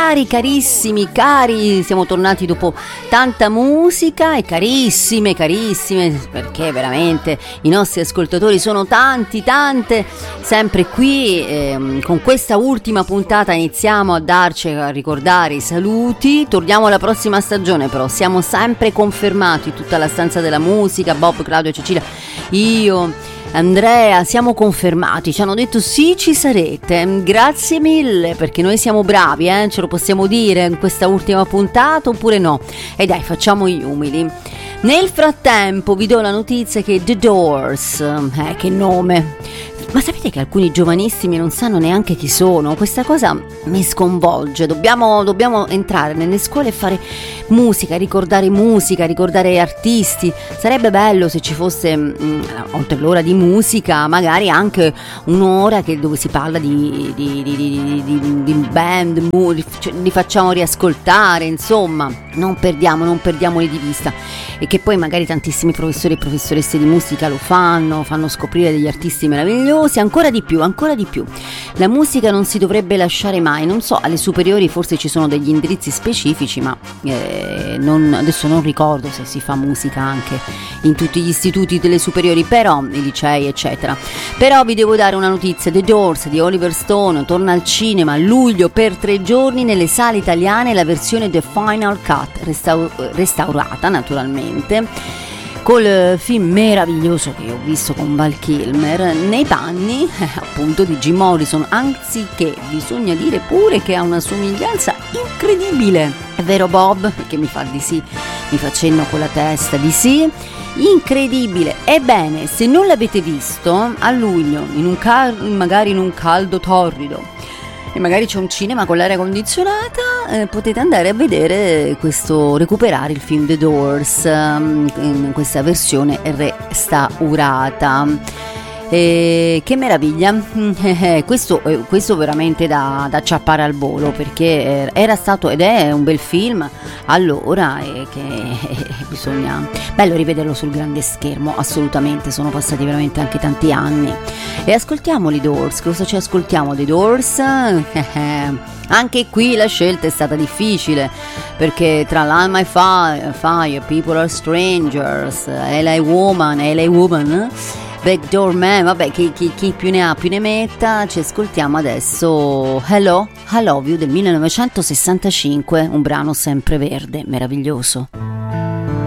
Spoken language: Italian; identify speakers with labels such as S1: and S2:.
S1: carissimi, cari, siamo tornati dopo tanta musica e carissime, perché veramente i nostri ascoltatori sono tante, sempre qui, con questa ultima puntata iniziamo a ricordare i saluti, torniamo alla prossima stagione però, siamo sempre confermati, tutta la stanza della musica, Bob, Claudio, Cecilia, io, Andrea, siamo confermati, ci hanno detto sì, ci sarete, grazie mille, perché noi siamo bravi, ce lo possiamo dire in questa ultima puntata oppure no? E dai, facciamo gli umili. Nel frattempo vi do la notizia che The Doors, che nome, ma sapete che alcuni giovanissimi non sanno neanche chi sono? Questa cosa mi sconvolge, dobbiamo entrare nelle scuole e fare musica, ricordare artisti. Sarebbe bello se ci fosse, oltre l'ora di musica, magari anche un'ora dove si parla di band, li facciamo riascoltare, insomma, non perdiamoli di vista, e che poi magari tantissimi professori e professoresse di musica lo fanno scoprire degli artisti meravigliosi, ancora di più. La musica non si dovrebbe lasciare mai, non so, alle superiori forse ci sono degli indirizzi specifici, ma adesso non ricordo se si fa musica anche in tutti gli istituti delle superiori, però i licei eccetera. Però vi devo dare una notizia: The Doors di Oliver Stone torna al cinema a luglio per 3 giorni nelle sale italiane, la versione The Final Cut restaurata naturalmente, col film meraviglioso che ho visto con Val Kilmer nei panni appunto di Jim Morrison, anziché bisogna dire pure che ha una somiglianza incredibile, è vero Bob? Perché mi fa di sì, mi fa cenno con la testa di sì, incredibile. Ebbene, se non l'avete visto, a luglio magari in un caldo torrido e magari c'è un cinema con l'aria condizionata, potete andare a vedere recuperare il film The Doors in questa versione restaurata. Che meraviglia, questo veramente da acciappare al volo, perché era stato ed è un bel film allora, e che bisogna, bello rivederlo sul grande schermo, assolutamente, sono passati veramente anche tanti anni. E ascoltiamo i Doors. Cosa ci ascoltiamo dei Doors? Anche qui la scelta è stata difficile, perché tra Light My Fire, People Are Strangers, LA Woman, Backdoor Man, vabbè, chi più ne ha più ne metta. Ci ascoltiamo adesso Hello, I Love You del 1965, un brano sempre verde, meraviglioso.